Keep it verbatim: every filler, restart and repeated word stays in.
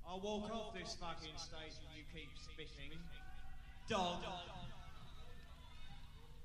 I'll walk off this fucking stage and you keep spitting. Dog.